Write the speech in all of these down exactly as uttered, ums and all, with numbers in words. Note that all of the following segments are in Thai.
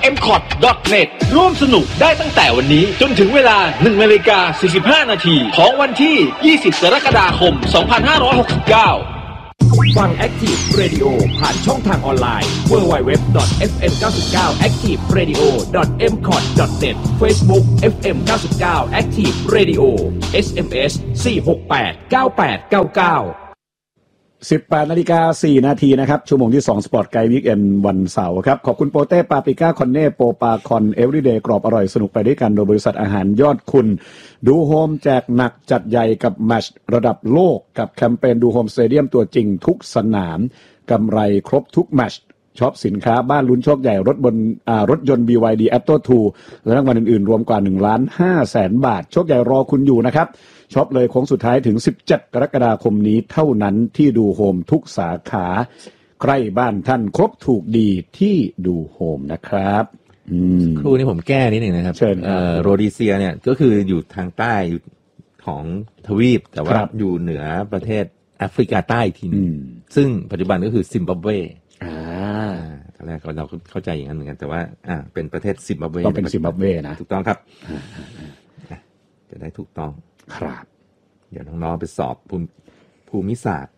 เอ็มคอท ดอท เน็ต ร่วมสนุกได้ตั้งแต่วันนี้จนถึงเวลา หนึ่งนาฬิกาสี่สิบห้านาทีของวันที่ยี่สิบกรกฎาคมสองพันห้าร้อยหกสิบเก้าฟัง Active Radio ผ่านช่องทางออนไลน์ ดับเบิลยู ดับเบิลยู ดับเบิลยู ดอท เอฟ เอ็ม เก้าสิบเก้า แอคทีฟเรดิโอ ดอท เอ็มคอท ดอท เน็ต Facebook เอฟ เอ็ม เก้าสิบเก้า Active Radio เอส เอ็ม เอส สี่ หก แปด เก้า แปด เก้า เก้าสิบแปดนาฬิกาสี่นาทีนะครับชั่วโมงที่สองสปอร์ตไกด์วีคเอนด์วันเสาร์ครับขอบคุณโปเต้ปาปริก้าคอนเน่โปปาคอนเอเวอร์เดย์กรอบอร่อยสนุกไปด้วยกันโดยบริษัทอาหารยอดคุณดูโฮมแจกหนักจัดใหญ่กับแมตช์ระดับโลกกับแคมเปญดูโฮมสเตเดียมตัวจริงทุกสนามกำไรครบทุกแมตช์ช็อปสินค้าบ้านลุ้นโชคใหญ่รถบนอ่ารถยนต์ บี วาย ดี Atto ทูและรางวัลอื่นๆรวมกว่าหนึ่งล้านห้าแสนบาทโชคใหญ่รอคุณอยู่นะครับช็อปเลยโค้งสุดท้ายถึงสิบเจ็ดกรกฎาคมนี้เท่านั้นที่ดูโฮมทุกสาขาใกล้บ้านท่านครบถูกดีที่ดูโฮมนะครับอืมครูนี่ผมแก้นิดหนึ่งนะครับเอ่อโรดีเซียเนี่ยก็คืออยู่ทางใต้อยู่ของทวีปแต่ว่าอยู่เหนือประเทศแอฟริกาใต้ทีนึงซึ่งปัจจุบันก็คือซิมบับเวอ่าตอนแรกเราเข้าใจอย่างนั้นเหมือนกันแต่ว่าอ่าเป็นประเทศซิมบับเวต้องเป็นซิมบับเวนะถูกต้องครับจะได้ถูกต้องครับเดี๋ยวน้องๆไปสอบภูมิภูมิศาสตร์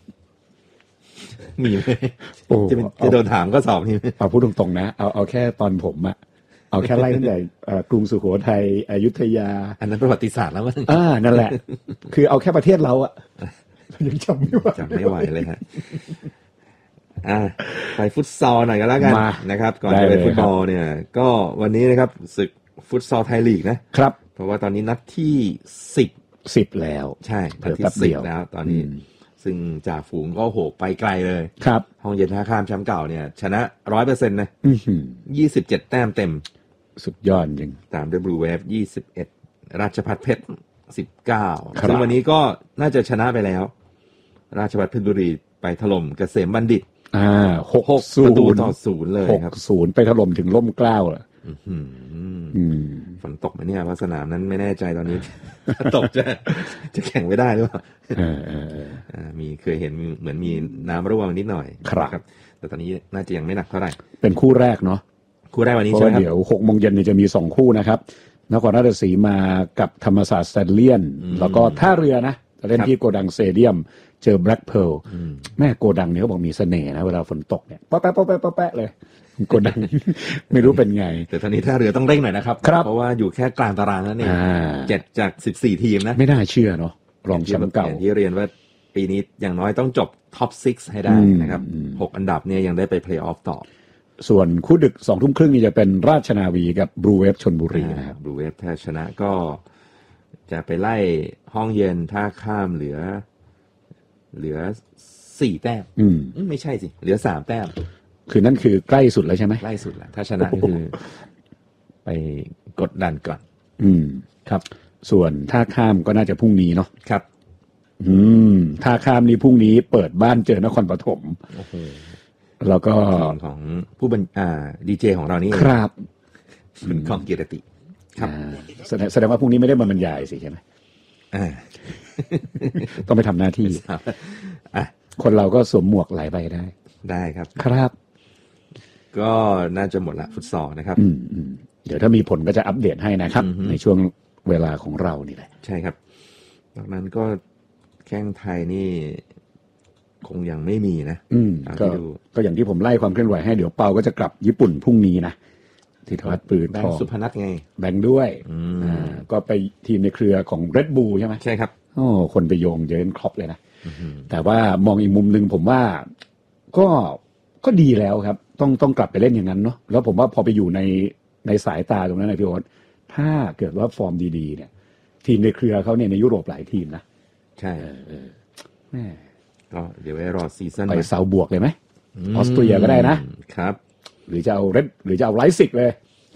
มีไหมจะเป็นจะโดนถามก็สอบนี่เอาพูดตรงๆนะเอาเอาแค่ตอนผมอะเอาแค่ไล่ตั้งแต่กรุงสุโขทัยอยุธยาอันนั้นประวัติศาสตร์แล้วมั้งอ่านั่นแหละคือเอาแค่ประเทศเราอะยังจำไม่ไหวจำไม่ไหวเลยฮะอ่าไปฟุตซอลหน่อยก็แล้วกันนะครับก่อนจะไปฟุตบอลเนี่ยก็วันนี้นะครับศึกฟุตซอลไทยลีกนะครับเพราะว่าตอนนี้นัดที่สิบสิบแล้วใช่นัดที่สิบแล้วตอนนี้ซึ่งจ่าฝูงก็โหไปไกลเลยครับห้องเย็นท่าข้ามแชมป์เก่าเนี่ยชนะ ร้อยเปอร์เซ็นต์ นะยี่สิบเจ็ดแต้มเต็มสุดยอดจริงตามด้วยบลูเวฟยี่สิบเอ็ดราชภัฏเพชรสิบเก้าซึ่งวันนี้ก็น่าจะชนะไปแล้วราชภัฏเพชรบุรีไปถล่มเกษมบัณฑิตอ่าหกประตูต่อศูนย์เลยครับหกศูนย์ไปถล่มถึงร่มเกล้าเหรออืมฝนตกไหมเนี่ยว่าสนามนั้นไม่แน่ใจตอนนี้ตกจะจะแข่งไม่ได้หรือเปล่ามีเคยเห็นเหมือนมีน้ำรั่วนิดหน่อยครับแต่ตอนนี้น่าจะยังไม่หนักเท่าไหร่เป็นคู่แรกเนาะคู่แรกวันนี้ใช่ไหมครับเดี๋ยวหกโมงเย็นจะมีสองคู่นะครับนครราชสีมากับธรรมศาสตร์สแตนเลียนแล้วก็ท่าเรือนะเล่นที่โกดังสเตเดียมเจอแบล็กเพิร์ลแม่โกดังเนี่ยเขาบอกมีเสน่ห์นะเวลาฝนตกเนี่ยป๊ะแป๊ะป๊ะแป๊ะป๊ะแป๊ะเลยโกดังไม่รู้เป็นไงแต่ตอนนี้ท่าเรือต้องเร่งหน่อยนะครับเพราะว่าอยู่แค่กลางตารางนั่นเองเจ็ดจากสิบสี่ทีมนะไม่น่าเชื่อเนาะรองแชมป์เก่าที่เรียนว่าปีนี้อย่างน้อยต้องจบท็อปซิกให้ได้นะครับหกอันดับเนี่ยยังได้ไปเพลย์ออฟต่อส่วนคู่ดึกสองทุ่มครึ่งนี่จะเป็นราชนาวีกับบลูเวฟชลบุรีนะครับบลูเวฟถ้าชนะก็จะไปไล่ห้องเย็นท่าข้ามเหลือเหลือสี่แต้มอืมไม่ใช่สิเหลือสามแต้มคือนั่นคือใกล้สุดแล้วใช่ไหมใกล้สุดแล้วถ้าชนะคือไปกดดันก่อนอืมครับส่วนท่าข้ามก็น่าจะพรุ่งนี้เนาะครับอืมท่าข้ามนี่พรุ่งนี้เปิดบ้านเจอนครปฐมโอ้โหแล้วก็ของผู้บรรอ่าดีเจของเรานี่ครับคุณคองเกียรติครับแสดงแสดงว่าพรุ่งนี้ไม่ได้มาบรรยายสิใช่ไหมอ่าต้องไปทำหน้าที่อ่ะคนเราก็สวมหมวกหลายใบได้ได้ครับครับก็น่าจะหมดละฟุตซอลนะครับอืมอืมเดี๋ยวถ้ามีผลก็จะอัปเดตให้นะครับในช่วงเวลาของเรานี่แหละใช่ครับดังนั้นก็แข้งไทยนี่คงยังไม่มีนะอืมก็ก็อย่างที่ผมไล่ความเคลื่อนไหวให้เดี๋ยวเปาก็จะกลับญี่ปุ่นพรุ่งนี้นะธีรวัฒน์ปืนทองสุพนัทไงแบงค์ด้วยอ่าก็ไปทีมในเครือของ Red Bull ใช่ไหมใช่ครับโอ้คนไปโยงเยินครอบเลยนะแต่ว่ามองอีกมุมนึงผมว่าก็ก็ดีแล้วครับต้องต้องกลับไปเล่นอย่างนั้นเนาะแล้วผมว่าพอไปอยู่ในในสายตาตรงนั้นนะพี่โอ๊ตถ้าเกิดว่าฟอร์มดีๆเนี่ยทีมในเครือเขาเนี่ยในยุโรปหลายทีมนะใช่แม่ก็เดี๋ยวไว้รอซีซั่นไปเซาบวกเลยไหมออสเตรียก็ได้นะครับหรือจะเอาเรดหรือจะเอาไลซิกเลย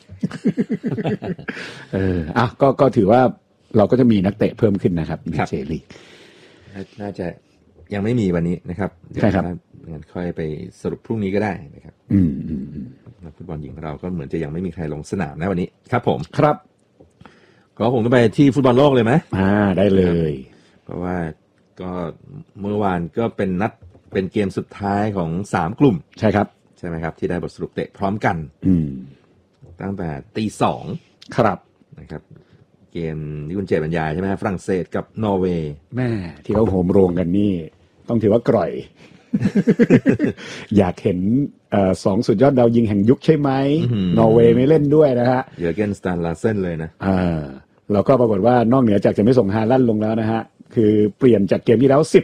เอออ่ะก็ก็ถือว่าเราก็จะมีนักเตะเพิ่มขึ้นนะครับในเจลีกน่าจะยังไม่มีวันนี้นะครับใช่ครับงั้นค่อยไปสรุปพรุ่งนี้ก็ได้นะครับอืมอืมอืมนักฟุตบอลหญิงเราก็เหมือนจะยังไม่มีใครลงสนามนะวันนี้ครับผมครับก็ผมต้องไปที่ฟุตบอลโลกเลยไหมอ่าได้เลยเพราะว่าก็เมื่อวานก็เป็นนัดเป็นเกมสุดท้ายของสามกลุ่มใช่ครับใช่ไหมครับที่ได้บทสรุปเตะพร้อมกันอืมตั้งแต่ตีสองครับนะครับเกมที่คุณเจตบรรยายใช่ไหมฝรั่งเศสกับนอร์เวย์แม่ที่เขาโหมโรงกันนี่ต้องถือว่ากร่อย อยากเห็นสองสุดยอดดาวยิงแห่งยุคใช่ไหมนอร์เวย์ไม่เล่นด้วยนะฮะเยอร์เกนสแตนลาเซนเลยนะอ่าแล้วก็ปรากฏว่านอกเหนือจากจะไม่ส่งฮาลันด์ลงแล้วนะฮะคือเปลี่ยนจากเกมที่แล้วสิบ